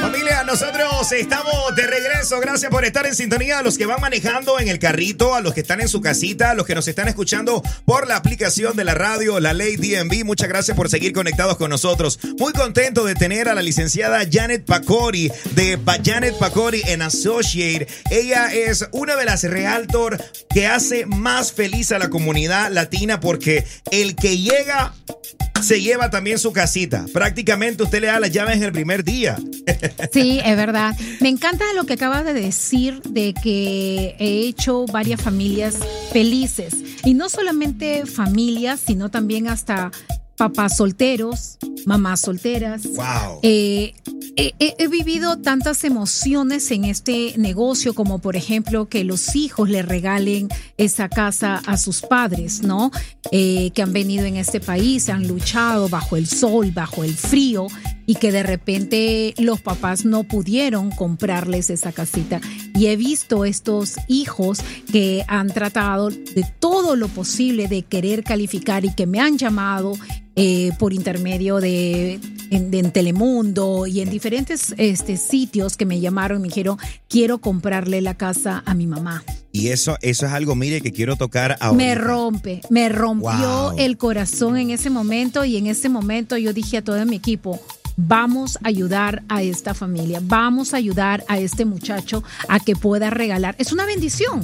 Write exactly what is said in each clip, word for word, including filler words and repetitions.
Familia, nosotros estamos de regreso. Gracias por estar en sintonía. A los que van manejando en el carrito, a los que están en su casita, a los que nos están escuchando por la aplicación de la radio, la ley D M V. Muchas gracias por seguir conectados con nosotros. Muy contento de tener a la licenciada Janet Pacori de Janet Pacori and Associate. Ella es una de las realtor que hace más feliz a la comunidad latina porque el que llega se lleva también su casita. Prácticamente usted le da las llaves en el primer día. Sí, es verdad. Me encanta lo que acabas de decir de que he hecho varias familias felices. Y no solamente familias, sino también hasta papás solteros, mamás solteras. Wow. Eh, he, he vivido tantas emociones en este negocio, como por ejemplo que los hijos le regalen esa casa a sus padres, ¿no? Eh, que han venido en este país, han luchado bajo el sol, bajo el frío, y que de repente los papás no pudieron comprarles esa casita. Y he visto estos hijos que han tratado de todo lo posible de querer calificar y que me han llamado eh, por intermedio de en, de, en Telemundo y en diferentes este, sitios que me llamaron y me dijeron, quiero comprarle la casa a mi mamá. Y eso, eso es algo, mire, que quiero tocar ahora. Me rompe, me rompió Wow. el corazón en ese momento, y en ese momento yo dije a todo mi equipo, vamos a ayudar a esta familia, vamos a ayudar a este muchacho a que pueda regalar. Es una bendición.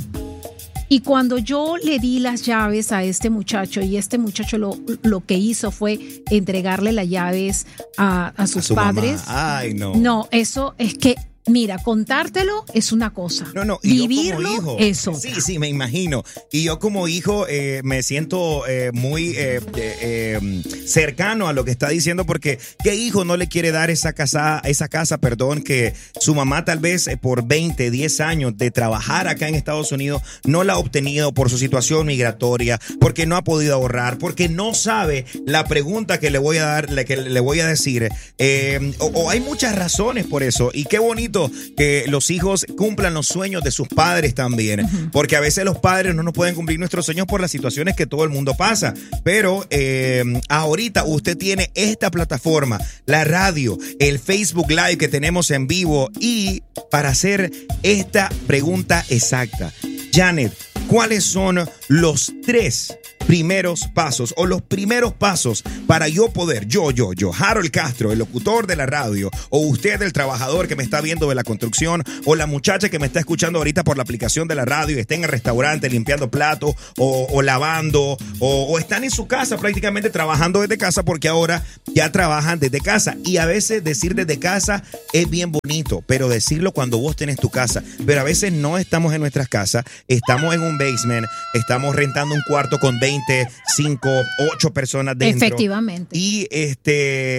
Y cuando yo le di las llaves a este muchacho, y este muchacho lo, lo que hizo fue entregarle las llaves a, a sus A su padres. mamá. Ay, no. No, eso es que, mira, contártelo es una cosa. No, no, y vivirlo yo como hijo, es otra. Sí, sí, me imagino. Y yo como hijo eh, me siento eh, muy eh, eh, eh, cercano a lo que está diciendo, porque ¿qué hijo no le quiere dar esa casa, esa casa, perdón, que su mamá tal vez eh, por veinte, diez años de trabajar acá en Estados Unidos no la ha obtenido por su situación migratoria, porque no ha podido ahorrar, porque no sabe la pregunta que le voy a dar, la que le voy a decir, eh, o, o hay muchas razones por eso. Y qué bonito que los hijos cumplan los sueños de sus padres también, uh-huh. porque a veces los padres no nos pueden cumplir nuestros sueños por las situaciones que todo el mundo pasa, pero eh, ahorita usted tiene esta plataforma, la radio, el Facebook Live que tenemos en vivo, y para hacer esta pregunta exacta, Janet, ¿cuáles son los tres primeros pasos o los primeros pasos para yo poder, yo, yo, yo, Harold Castro, el locutor de la radio, o usted, el trabajador que me está viendo de la construcción, o la muchacha que me está escuchando ahorita por la aplicación de la radio y está en el restaurante limpiando platos o, o lavando, o, o están en su casa prácticamente trabajando desde casa, porque ahora ya trabajan desde casa? Y a veces decir desde casa es bien bonito, pero decirlo cuando vos tenés tu casa. Pero a veces no estamos en nuestras casas, estamos en un basement, estamos rentando un cuarto con veinte, cinco, ocho personas dentro. Efectivamente. Y este,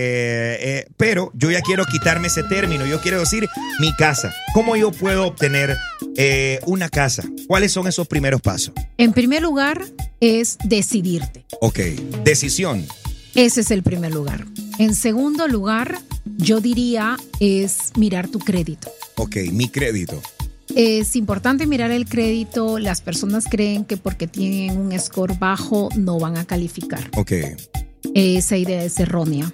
eh, pero yo ya quiero quitarme ese término. Yo quiero decir mi casa. ¿Cómo yo puedo obtener eh, una casa? ¿Cuáles son esos primeros pasos? En primer lugar, es decidirte. Ok, decisión. Ese es el primer lugar. En segundo lugar, yo diría es mirar tu crédito. Ok, mi crédito. Es importante mirar el crédito. Las personas creen que porque tienen un score bajo no van a calificar. Ok. Esa idea es errónea.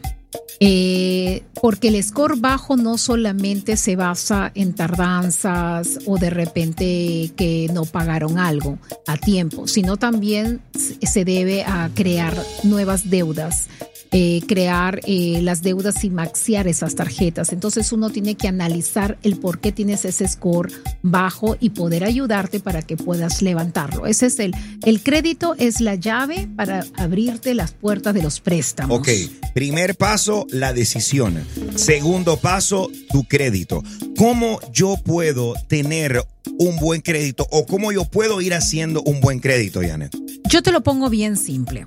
Eh, porque el score bajo no solamente se basa en tardanzas o de repente que no pagaron algo a tiempo, sino también se debe a crear nuevas deudas. Eh, crear eh, las deudas y maxear esas tarjetas. Entonces uno tiene que analizar el por qué tienes ese score bajo y poder ayudarte para que puedas levantarlo. Ese es el, el crédito es la llave para abrirte las puertas de los préstamos. Ok, primer paso, la decisión. Segundo paso, tu crédito. ¿Cómo yo puedo tener un buen crédito o cómo yo puedo ir haciendo un buen crédito, Janet? Yo te lo pongo bien simple.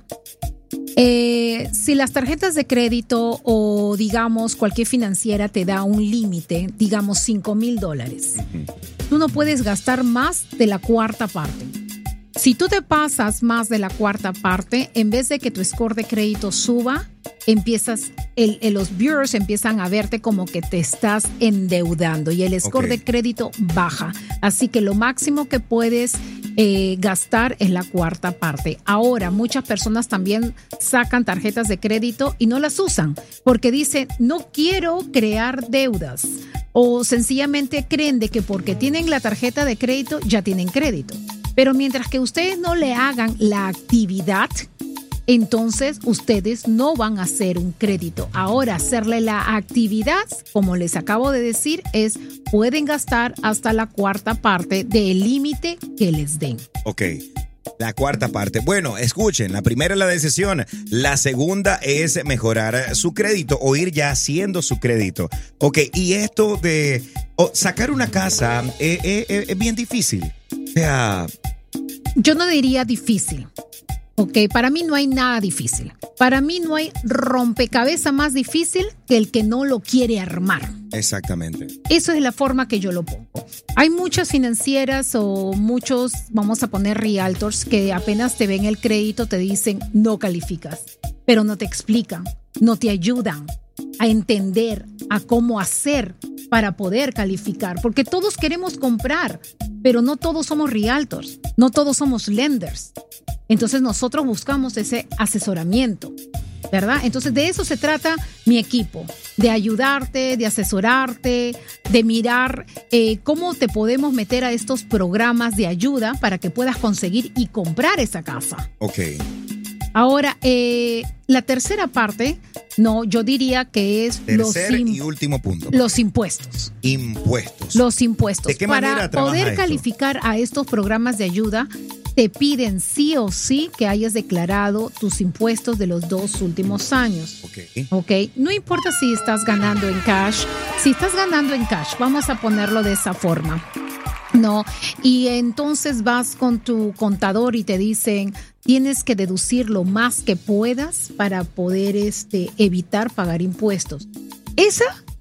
Eh, si las tarjetas de crédito o digamos cualquier financiera te da un límite, digamos cinco mil dólares, uh-huh. tú no puedes gastar más de la cuarta parte. Si tú te pasas más de la cuarta parte, en vez de que tu score de crédito suba, empiezas, el, el, los bureaus empiezan a verte como que te estás endeudando y el score okay. de crédito baja. Así que lo máximo que puedes eh, gastar es la cuarta parte. Ahora, muchas personas también sacan tarjetas de crédito y no las usan porque dicen, no quiero crear deudas. o sencillamente creen de que porque tienen la tarjeta de crédito ya tienen crédito. Pero mientras que ustedes no le hagan la actividad, entonces ustedes no van a hacer un crédito. Ahora, hacerle la actividad, como les acabo de decir, es pueden gastar hasta la cuarta parte del límite que les den. Ok. La cuarta parte. Bueno, escuchen, la primera es la decisión. La segunda es mejorar su crédito o ir ya haciendo su crédito. Ok, y esto de oh, sacar una casa es eh, eh, eh, bien difícil. O sea... Yo no diría difícil. Ok, para mí no hay nada difícil. Para mí no hay rompecabezas más difícil que el que no lo quiere armar. Exactamente. Eso es la forma que yo lo pongo. Hay muchas financieras o muchos, vamos a poner realtors, que apenas te ven el crédito te dicen no calificas, pero no te explican, no te ayudan a entender, a cómo hacer para poder calificar, porque todos queremos comprar, pero no todos somos realtors, no todos somos lenders. Entonces nosotros buscamos ese asesoramiento, ¿verdad? Entonces de eso se trata mi equipo, de ayudarte, de asesorarte, de mirar eh, cómo te podemos meter a estos programas de ayuda para que puedas conseguir y comprar esa casa. Ok. Ahora, eh, la tercera parte, no, yo diría que es Tercer los, y último punto. los impuestos. Impuestos. Los impuestos. ¿De qué manera Para poder esto? calificar a estos programas de ayuda, te piden sí o sí que hayas declarado tus impuestos de los dos últimos años. Ok. Ok, no importa si estás ganando en cash. Si estás ganando en cash, vamos a ponerlo de esa forma. No, y entonces vas con tu contador y te dicen, tienes que deducir lo más que puedas para poder este, evitar pagar impuestos. Esa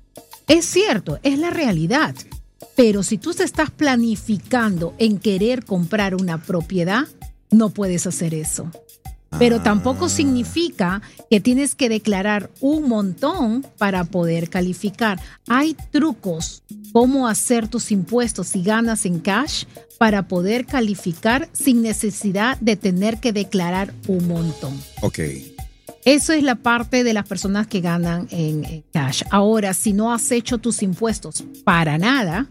es cierto, es la realidad. Pero si tú te estás planificando en querer comprar una propiedad, no puedes hacer eso. Pero tampoco significa que tienes que declarar un montón para poder calificar. Hay trucos cómo hacer tus impuestos si ganas en cash para poder calificar sin necesidad de tener que declarar un montón. Ok. Eso es la parte de las personas que ganan en, en cash. Ahora, si no has hecho tus impuestos para nada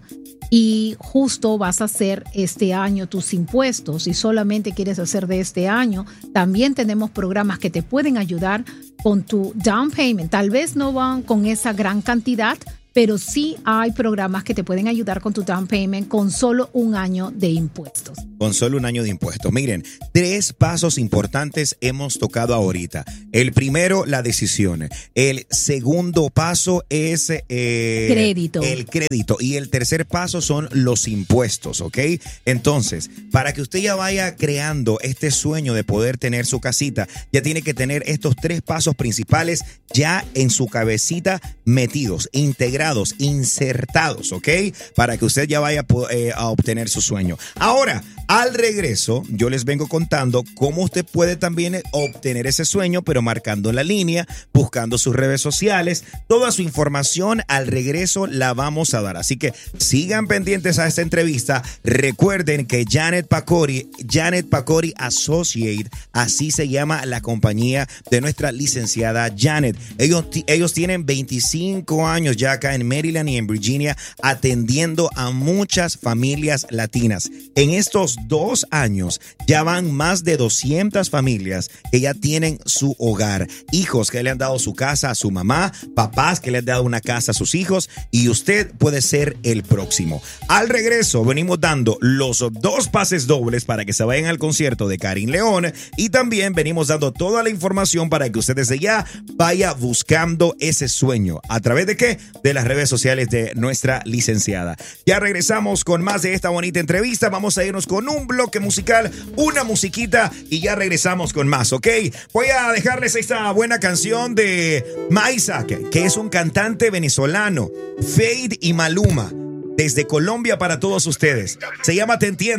y justo vas a hacer este año tus impuestos y solamente quieres hacer de este año, también tenemos programas que te pueden ayudar con tu down payment. Tal vez no van con esa gran cantidad, pero sí hay programas que te pueden ayudar con tu down payment con solo un año de impuestos. Con solo un año de impuestos. Miren, tres pasos importantes hemos tocado ahorita. El primero, la decisión. El segundo paso es eh, crédito. El crédito. Y el tercer paso son los impuestos, ¿ok? Entonces, para que usted ya vaya creando este sueño de poder tener su casita, ya tiene que tener estos tres pasos principales ya en su cabecita metidos, integrados, insertados, ¿ok? Para que usted ya vaya eh, a obtener su sueño. Ahora, al regreso, yo les vengo contando cómo usted puede también obtener ese sueño, pero marcando la línea, buscando sus redes sociales. Toda su información al regreso la vamos a dar. Así que sigan pendientes a esta entrevista. Recuerden que Janet Pacori, Janet Pacori Associate, así se llama la compañía de nuestra licenciada Janet. Ellos, ellos tienen veinticinco años ya acá en Maryland y en Virginia atendiendo a muchas familias latinas. En estos dos años ya van más de doscientas familias que ya tienen su hogar. Hijos que le han dado su casa a su mamá, papás que le han dado una casa a sus hijos, y usted puede ser el próximo. Al regreso venimos dando los dos pases dobles para que se vayan al concierto de Karin León, y también venimos dando toda la información para que usted desde ya vaya buscando ese sueño. ¿A través de qué? De las redes sociales de nuestra licenciada. Ya regresamos con más de esta bonita entrevista. Vamos a irnos con un bloque musical, una musiquita, y ya regresamos con más, ¿ok? Voy a dejarles esta buena canción de Maisa, que, que es un cantante venezolano, Fade y Maluma, desde Colombia para todos ustedes. Se llama Te Entiendo.